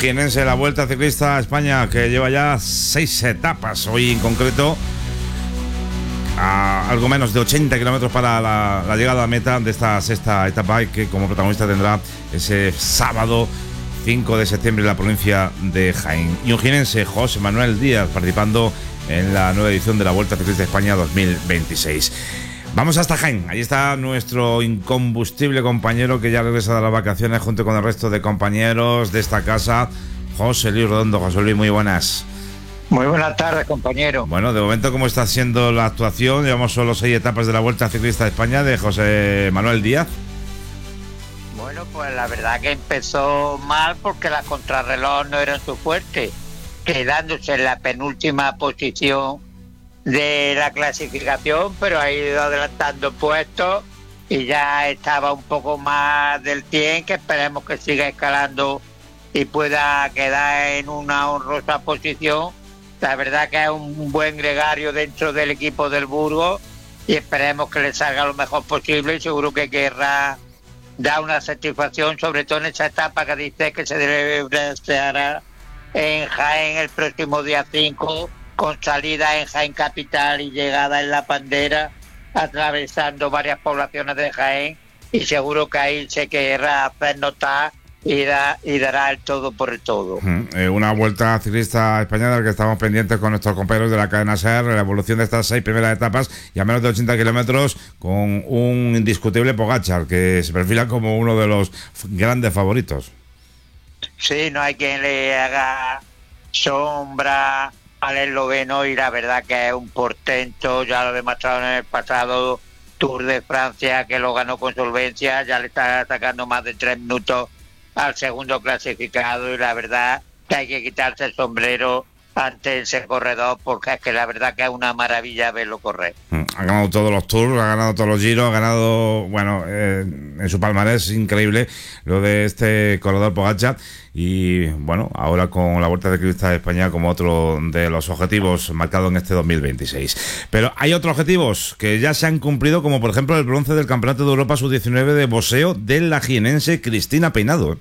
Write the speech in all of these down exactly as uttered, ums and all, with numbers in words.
Jienense, la Vuelta Ciclista a España, que lleva ya seis etapas. Hoy en concreto a algo menos de ochenta kilómetros para la, la llegada a meta de esta sexta etapa, y que como protagonista tendrá ese sábado cinco de septiembre en la provincia de Jaén. Y un jienense, José Manuel Díaz, participando en la nueva edición de la Vuelta Ciclista de España dos mil veintiséis. Vamos hasta Jaén. Ahí está nuestro incombustible compañero, que ya regresa de las vacaciones junto con el resto de compañeros de esta casa, José Luis Redondo. José Luis, muy buenas. Muy buenas tardes, compañero. Bueno, de momento, ¿cómo está siendo la actuación? Llevamos solo seis etapas de la Vuelta Ciclista de España de José Manuel Díaz. Bueno, pues la verdad que empezó mal porque las contrarreloj no eran su fuerte, quedándose en la penúltima posición de la clasificación, pero ha ido adelantando puestos y ya estaba un poco más del cien, que esperemos que siga escalando y pueda quedar en una honrosa posición. La verdad que es un buen gregario dentro del equipo del Burgos y esperemos que le salga lo mejor posible, y seguro que querrá dar una satisfacción, sobre todo en esa etapa que dice que se celebrará en Jaén el próximo día cinco, con salida en Jaén Capital y llegada en La Pandera, atravesando varias poblaciones de Jaén, y seguro que ahí se querrá hacer notar y, da, y dará el todo por el todo. Uh-huh. Eh, una Vuelta Ciclista española de la que estamos pendientes con nuestros compañeros de la cadena SER, la evolución de estas seis primeras etapas y a menos de ochenta kilómetros, con un indiscutible Pogačar, que se perfila como uno de los grandes favoritos. Sí, no hay quien le haga sombra al esloveno, y la verdad que es un portento. Ya lo ha demostrado en el pasado Tour de Francia, que lo ganó con solvencia. Ya le está sacando más de tres minutos al segundo clasificado, y la verdad que hay que quitarse el sombrero ante ese corredor, porque es que la verdad que es una maravilla verlo correr. Ha ganado todos los Tours, ha ganado todos los Giros, ha ganado, bueno, eh, en su palmarés increíble lo de este corredor Pogačar. Y bueno, ahora con la Vuelta Ciclista de España como otro de los objetivos marcados en este dos mil veintiséis. Pero hay otros objetivos que ya se han cumplido, como por ejemplo el bronce del Campeonato de Europa sub diecinueve de boxeo de la jienense Cristina Peinado.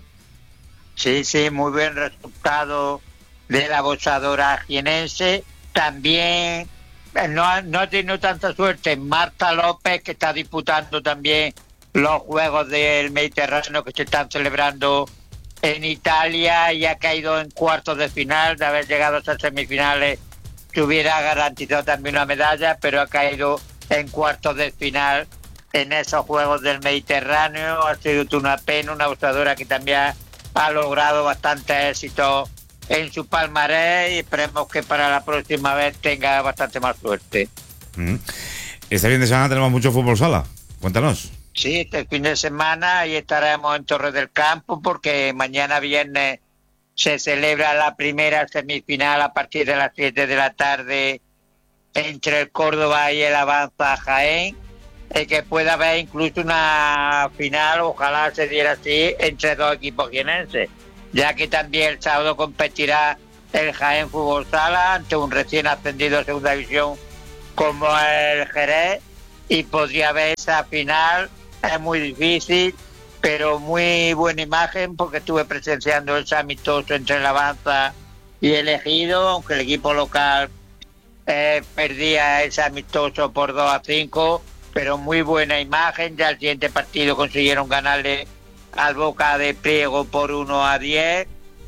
Sí, sí, muy buen resultado de la boxeadora jienense. También no, no ha tenido tanta suerte Marta López, que está disputando también los Juegos del Mediterráneo que se están celebrando en Italia, y ha caído en cuartos de final. De haber llegado a esas semifinales se hubiera garantizado también una medalla, pero ha caído en cuartos de final en esos Juegos del Mediterráneo. Ha sido una pena, una boxeadora que también ha logrado bastante éxito en su palmarés, y esperemos que para la próxima vez tenga bastante más suerte. Mm. Este fin de semana tenemos mucho fútbol sala. Cuéntanos. Sí, este fin de semana ahí estaremos en Torres del Campo, porque mañana viernes se celebra la primera semifinal a partir de las siete de la tarde entre el Córdoba y el Avanza Jaén, y que pueda haber incluso una final, ojalá se diera así, entre dos equipos jienenses, ya que también el sábado competirá el Jaén Fútbol Sala ante un recién ascendido a segunda división como el Jerez, y podría haber esa final. Es muy difícil, pero muy buena imagen, porque estuve presenciando ese amistoso entre el Avanza y el Ejido, aunque el equipo local eh, perdía ese amistoso por dos a cinco, pero muy buena imagen. Ya el siguiente partido consiguieron ganarle al Boca de Priego por uno a diez,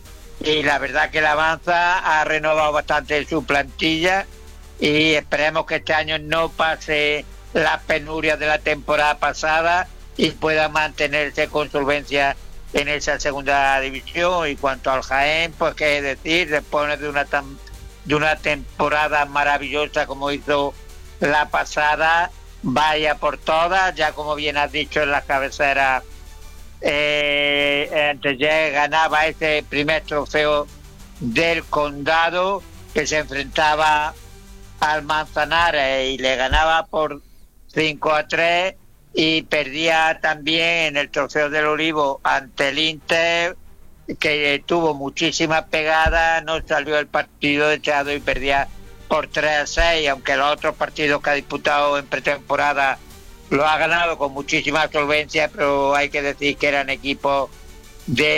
y la verdad que el Avanza ha renovado bastante su plantilla, y esperemos que este año no pase las penurias de la temporada pasada y pueda mantenerse con solvencia en esa segunda división. Y cuanto al Jaén, pues qué decir, después de una tan, de una temporada maravillosa como hizo la pasada, vaya por todas. Ya como bien has dicho en las cabeceras, eh, antes ya ganaba ese primer trofeo del condado, que se enfrentaba al Manzanares y le ganaba por cinco a tres, y perdía también en el trofeo del Olivo ante el Inter, que tuvo muchísimas pegadas, no salió el partido echado y perdía por tres a seis, aunque los otros partidos que ha disputado en pretemporada lo ha ganado con muchísima solvencia, pero hay que decir que eran equipos de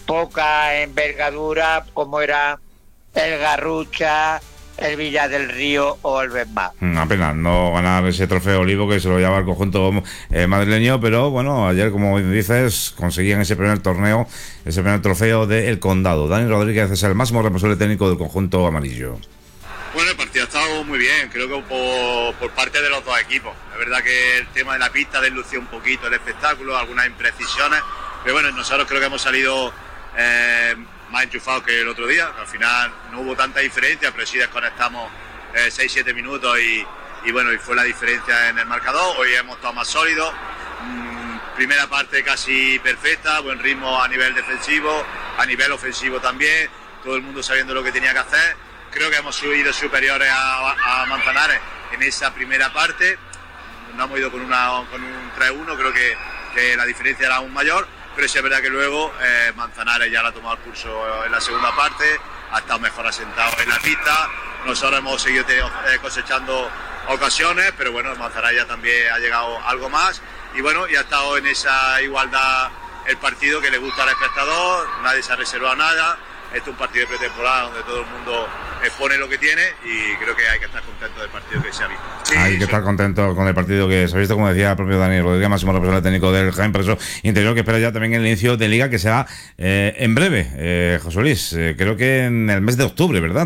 poca envergadura como era el Garrucha, el Villa del Río o el Benmar. Apenas no ganar ese trofeo Olivo que se lo lleva el conjunto eh, madrileño, pero bueno, ayer, como dices, conseguían ese primer torneo, ese primer trofeo del Condado. Dani Rodríguez es el máximo responsable técnico del conjunto amarillo. Bueno, el partido ha estado muy bien, creo que por, por parte de los dos equipos. Es verdad que el tema de la pista deslució un poquito el espectáculo, algunas imprecisiones, pero bueno, nosotros creo que hemos salido eh, más enchufados que el otro día. Al final no hubo tanta diferencia, pero sí desconectamos eh, seis siete minutos y, y bueno, y fue la diferencia en el marcador. Hoy hemos estado más sólidos, mm, primera parte casi perfecta, buen ritmo a nivel defensivo, a nivel ofensivo también, todo el mundo sabiendo lo que tenía que hacer. Creo que hemos sido superiores a, a Manzanares en esa primera parte. No hemos ido con, una, con un tres uno, creo que, que la diferencia era aún mayor, pero sí es verdad que luego eh, Manzanares ya la ha tomado el pulso en la segunda parte, ha estado mejor asentado en la pista. Nosotros hemos seguido cosechando ocasiones, pero bueno, Manzanares ya también ha llegado algo más y bueno, y ha estado en esa igualdad el partido que le gusta al espectador, nadie se ha reservado nada. Este es un partido de pretemporada donde todo el mundo expone lo que tiene y creo que hay que estar contento del partido que se ha visto. Sí, hay que soy... estar contento con el partido que se ha visto, como decía el propio Dani Rodríguez, máximo responsable técnico del Jaén Preso Interior, que espera ya también el inicio de Liga, que será eh, en breve. Eh, José Luis, eh, creo que en el mes de octubre, ¿verdad?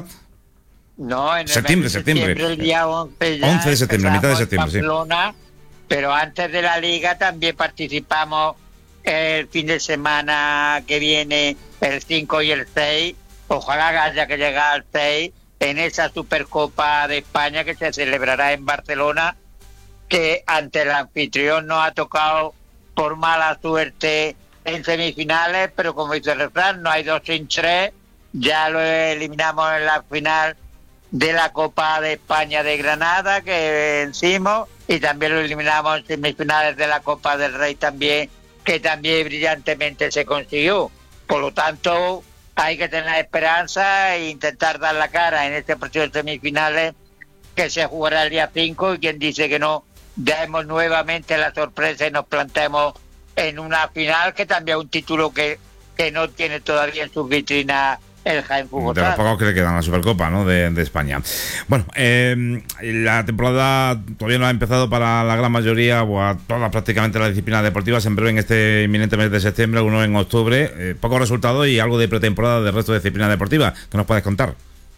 No, en el septiembre, mes de septiembre. septiembre, el día once, ya once de septiembre, mitad de septiembre, Pamplona, sí. Pero antes de la Liga también participamos el fin de semana que viene, el cinco y el seis. Ojalá haya que llegar al seis en esa Supercopa de España que se celebrará en Barcelona, que ante el anfitrión nos ha tocado por mala suerte en semifinales, pero como dice el refrán, no hay dos sin tres. Ya lo eliminamos en la final de la Copa de España de Granada, que vencimos, y también lo eliminamos en semifinales de la Copa del Rey también, que también brillantemente se consiguió. Por lo tanto, hay que tener esperanza e intentar dar la cara en este partido de semifinales que se jugará el día cinco, y quien dice que no, demos nuevamente la sorpresa y nos plantemos en una final, que también es un título que, que no tiene todavía en su vitrina el Jaén Fútbol. De los pocos que le quedan a la Supercopa, ¿no?, de, de España. Bueno, eh, la temporada todavía no ha empezado para la gran mayoría o a todas prácticamente las disciplinas deportivas. En breve, en este inminente mes de septiembre, uno en octubre. Eh, pocos resultados y algo de pretemporada del resto de disciplinas deportivas. ¿Qué nos puedes contar?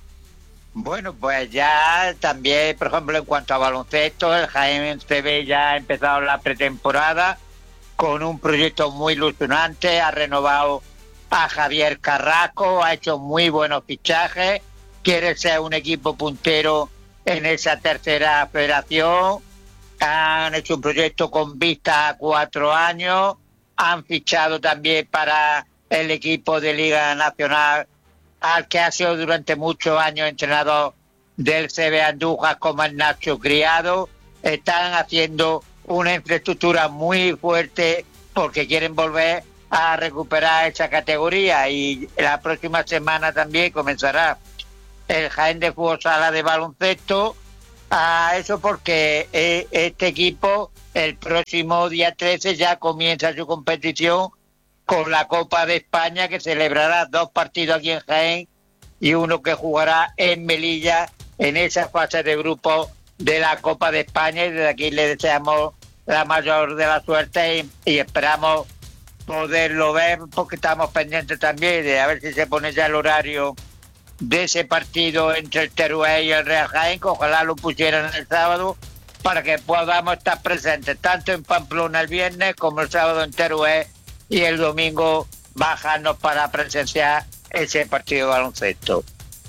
Bueno, pues ya también, por ejemplo, en cuanto a baloncesto, el Jaén C B ya ha empezado la pretemporada con un proyecto muy ilusionante. Ha renovado a Javier Carrasco, ha hecho muy buenos fichajes, quiere ser un equipo puntero en esa tercera federación. Han hecho un proyecto con vista a cuatro años, han fichado también para el equipo de Liga Nacional al que ha sido durante muchos años entrenador del C B Andújar, como el Nacho Criado. Están haciendo una infraestructura muy fuerte porque quieren volver a recuperar esa categoría, y la próxima semana también comenzará el Jaén de Fútbol Sala de baloncesto. A eso porque eh, este equipo el próximo día trece ya comienza su competición con la Copa de España, que celebrará dos partidos aquí en Jaén y uno que jugará en Melilla en esa fase de grupo de la Copa de España, y desde aquí le deseamos la mayor de la suerte y, y esperamos poderlo ver, porque estamos pendientes también de a ver si se pone ya el horario de ese partido entre el Teruel y el Real Jaén, que ojalá lo pusieran el sábado para que podamos estar presentes tanto en Pamplona el viernes como el sábado en Teruel, y el domingo bajarnos para presenciar ese partido de baloncesto.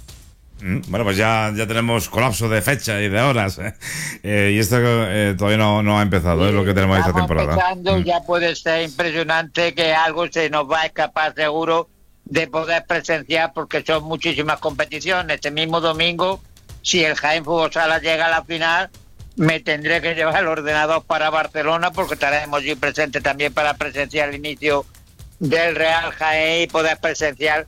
Bueno, pues ya, ya tenemos colapso de fecha y de horas, ¿eh? Eh, y esto eh, todavía no, no ha empezado, es lo que tenemos esta temporada. Empezando, mm. Ya puede ser impresionante que algo se nos va a escapar seguro de poder presenciar, porque son muchísimas competiciones. Este mismo domingo, si el Jaén Fútbol Sala llega a la final, me tendré que llevar el ordenador para Barcelona, porque estaremos allí presentes también para presenciar el inicio del Real Jaén y poder presenciar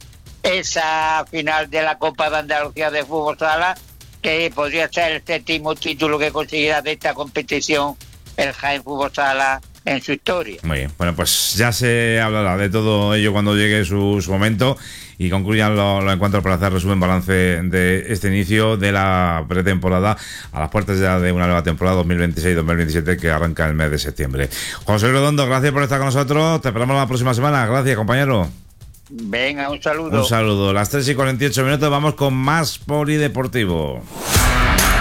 esa final de la Copa de Andalucía de Fútbol Sala, que podría ser el séptimo título que consiguiera de esta competición el Jaén Fútbol Sala en su historia. Muy bien, bueno, pues ya se hablará de todo ello cuando llegue su, su momento y concluyan los lo encuentros para hacer resumen, balance de este inicio de la pretemporada a las puertas ya de una nueva temporada dos mil veintiséis dos mil veintisiete que arranca el mes de septiembre. José Redondo, gracias por estar con nosotros, te esperamos la próxima semana, gracias compañero. Venga, un saludo. Un saludo, las tres y cuarenta y ocho minutos, vamos con más polideportivo.